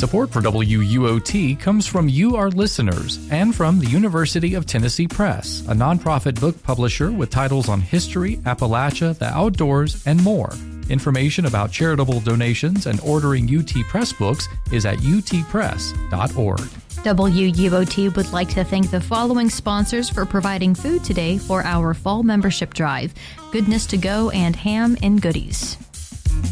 Support for WUOT comes from you, our listeners, and from the University of Tennessee Press, a nonprofit book publisher with titles on history, Appalachia, the outdoors, and more. Information about charitable donations and ordering UT Press books is at utpress.org. WUOT would like to thank the following sponsors for providing food today for our fall membership drive: Goodness to Go and Ham and Goodies.